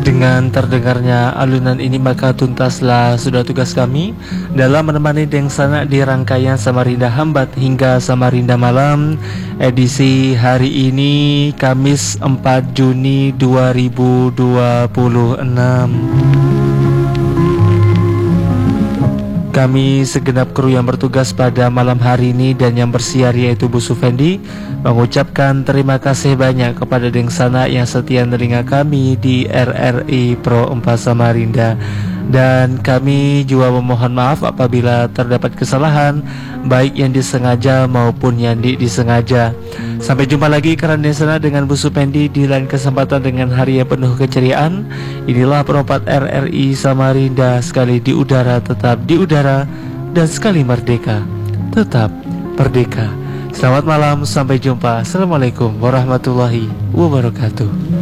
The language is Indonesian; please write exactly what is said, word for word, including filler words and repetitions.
Dengan terdengarnya alunan ini maka tuntaslah sudah tugas kami dalam menemani Dengsana di rangkaian Samarinda Hambat hingga Samarinda Malam edisi hari ini Kamis empat Juni dua ribu dua puluh enam. Kami segenap kru yang bertugas pada malam hari ini dan yang bersiar yaitu Bu Sufendi mengucapkan terima kasih banyak kepada Dengsana yang setia telinga kami di R R I Pro empat Samarinda. Dan kami juga memohon maaf apabila terdapat kesalahan baik yang disengaja maupun yang tidak disengaja. Sampai jumpa lagi keran Dengsana dengan Bu Supendi di lain kesempatan dengan hari yang penuh keceriaan. Inilah perempat R R I Samarinda, sekali di udara tetap di udara, dan sekali merdeka tetap merdeka. Selamat malam, sampai jumpa. Assalamualaikum warahmatullahi wabarakatuh.